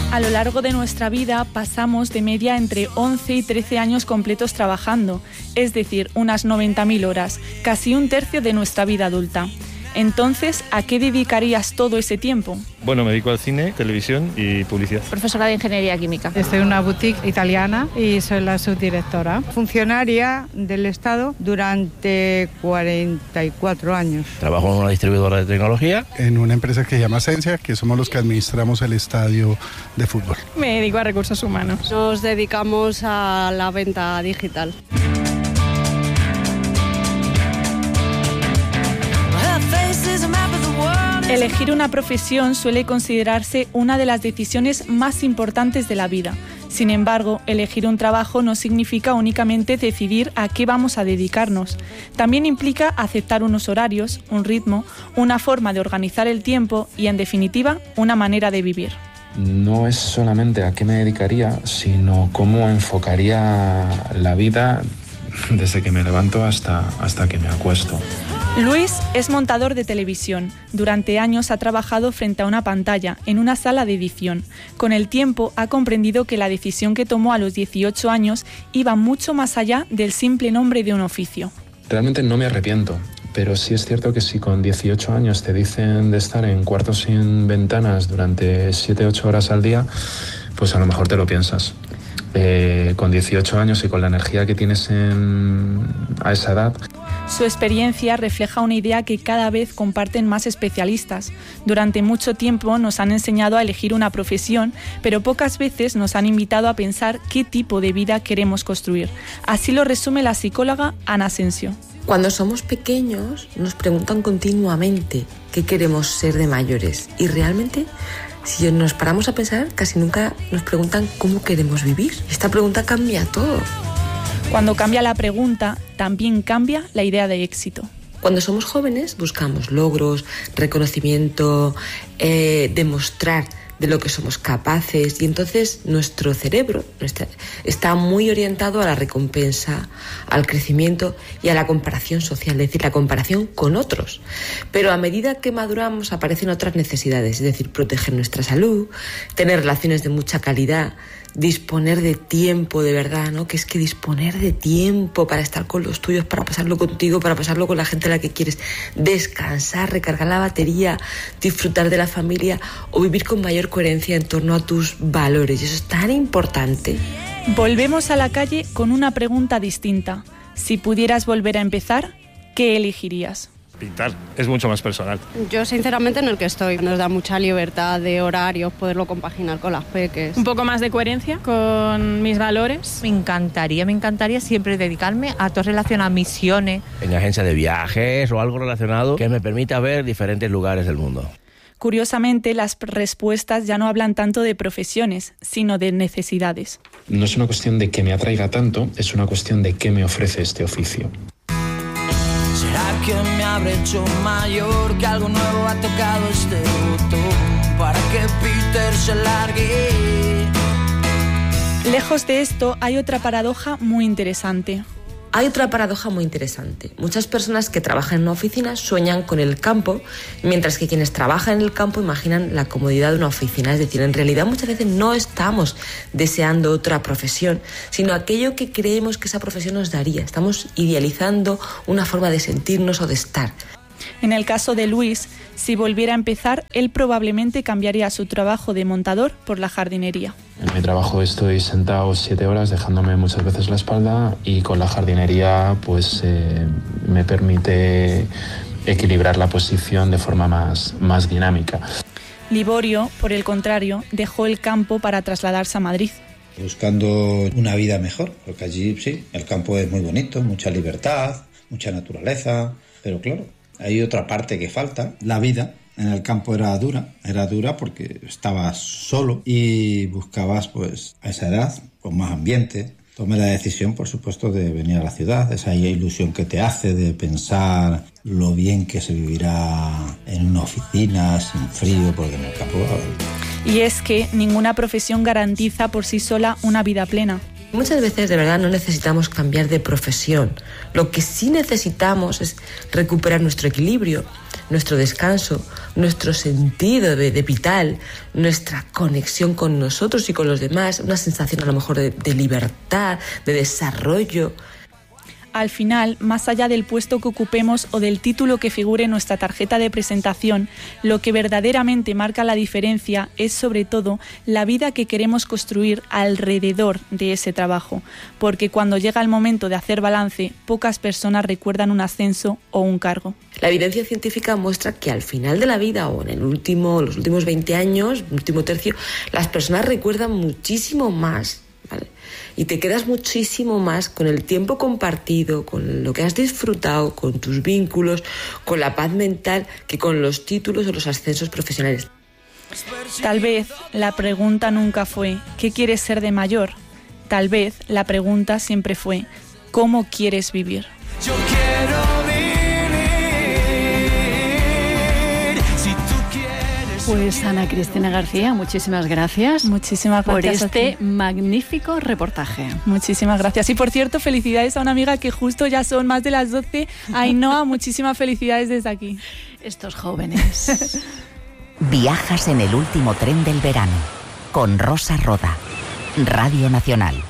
A lo largo de nuestra vida pasamos de media entre 11 y 13 años completos trabajando, es decir, unas 90.000 horas, casi un tercio de nuestra vida adulta. Entonces, ¿a qué dedicarías todo ese tiempo? Bueno, me dedico al cine, televisión y publicidad. Profesora de Ingeniería Química. Estoy en una boutique italiana y soy la subdirectora. Funcionaria del Estado durante 44 años. Trabajo en una distribuidora de tecnología. En una empresa que se llama Sensia, que somos los que administramos el estadio de fútbol. Me dedico a recursos humanos. Nos dedicamos a la venta digital. Elegir una profesión suele considerarse una de las decisiones más importantes de la vida. Sin embargo, elegir un trabajo no significa únicamente decidir a qué vamos a dedicarnos. También implica aceptar unos horarios, un ritmo, una forma de organizar el tiempo y, en definitiva, una manera de vivir. No es solamente a qué me dedicaría, sino cómo enfocaría la vida desde que me levanto hasta que me acuesto. Luis es montador de televisión. Durante años ha trabajado frente a una pantalla, en una sala de edición. Con el tiempo ha comprendido que la decisión que tomó a los 18 años iba mucho más allá del simple nombre de un oficio. Realmente no me arrepiento, pero sí es cierto que si con 18 años te dicen de estar en cuartos sin ventanas durante 7-8 horas al día, pues a lo mejor te lo piensas. Con 18 años y con la energía que tienes a esa edad. Su experiencia refleja una idea que cada vez comparten más especialistas. Durante mucho tiempo nos han enseñado a elegir una profesión, pero pocas veces nos han invitado a pensar qué tipo de vida queremos construir. Así lo resume la psicóloga Ana Asensio. Cuando somos pequeños nos preguntan continuamente qué queremos ser de mayores y realmente, si nos paramos a pensar, casi nunca nos preguntan cómo queremos vivir. Esta pregunta cambia todo. Cuando cambia la pregunta, también cambia la idea de éxito. Cuando somos jóvenes buscamos logros, reconocimiento, demostrar de lo que somos capaces y entonces nuestro cerebro está muy orientado a la recompensa, al crecimiento y a la comparación social, es decir, la comparación con otros. Pero a medida que maduramos aparecen otras necesidades, es decir, proteger nuestra salud, tener relaciones de mucha calidad, disponer de tiempo de verdad, ¿no? Que es que disponer de tiempo para estar con los tuyos, para pasarlo contigo, para pasarlo con la gente a la que quieres, descansar, recargar la batería, disfrutar de la familia o vivir con mayor coherencia en torno a tus valores. Y eso es tan importante. Volvemos a la calle con una pregunta distinta. Si pudieras volver a empezar, ¿qué elegirías? Pintar es mucho más personal. Yo sinceramente en el que estoy nos da mucha libertad de horarios, poderlo compaginar con las peques. Un poco más de coherencia con mis valores. Me encantaría siempre dedicarme a todo relacionado a misiones. En agencia de viajes o algo relacionado que me permita ver diferentes lugares del mundo. Curiosamente, las respuestas ya no hablan tanto de profesiones, sino de necesidades. No es una cuestión de que me atraiga tanto, es una cuestión de qué me ofrece este oficio. ¿Será que me habré hecho mayor, que algo nuevo ha tocado este botón para que Peter se largue? Lejos de esto, hay otra paradoja muy interesante. Hay otra paradoja muy interesante. Muchas personas que trabajan en una oficina sueñan con el campo, mientras que quienes trabajan en el campo imaginan la comodidad de una oficina. Es decir, en realidad muchas veces no estamos deseando otra profesión, sino aquello que creemos que esa profesión nos daría. Estamos idealizando una forma de sentirnos o de estar. En el caso de Luis, si volviera a empezar, él probablemente cambiaría su trabajo de montador por la jardinería. En mi trabajo estoy sentado 7 horas dejándome muchas veces la espalda y con la jardinería pues me permite equilibrar la posición de forma más dinámica. Liborio, por el contrario, dejó el campo para trasladarse a Madrid. Buscando una vida mejor, porque allí sí, el campo es muy bonito, mucha libertad, mucha naturaleza, pero claro, hay otra parte que falta, la vida. En el campo era dura porque estabas solo y buscabas pues a esa edad con más ambiente. Tomé la decisión, por supuesto, de venir a la ciudad, esa ilusión que te hace de pensar lo bien que se vivirá en una oficina, sin frío, porque en el campo... Y es que ninguna profesión garantiza por sí sola una vida plena. Muchas veces de verdad no necesitamos cambiar de profesión. Lo que sí necesitamos es recuperar nuestro equilibrio, nuestro descanso, nuestro sentido de vital, nuestra conexión con nosotros y con los demás, una sensación a lo mejor de libertad, de desarrollo. Al final, más allá del puesto que ocupemos o del título que figure en nuestra tarjeta de presentación, lo que verdaderamente marca la diferencia es sobre todo la vida que queremos construir alrededor de ese trabajo, porque cuando llega el momento de hacer balance, pocas personas recuerdan un ascenso o un cargo. La evidencia científica muestra que al final de la vida o en los últimos 20 años, último tercio, las personas recuerdan muchísimo más, ¿vale? Y te quedas muchísimo más con el tiempo compartido, con lo que has disfrutado, con tus vínculos, con la paz mental, que con los títulos o los ascensos profesionales. Tal vez la pregunta nunca fue ¿qué quieres ser de mayor? Tal vez la pregunta siempre fue ¿cómo quieres vivir? Yo quiero vivir, si tú quieres. Pues Ana Cristina García, muchísimas gracias. Muchísimas gracias por este magnífico reportaje. Muchísimas gracias. Y por cierto, felicidades a una amiga que justo ya son más de las 12. Ainhoa, muchísimas felicidades desde aquí. Estos jóvenes. Viajas en el último tren del verano con Rosa Roda, Radio Nacional.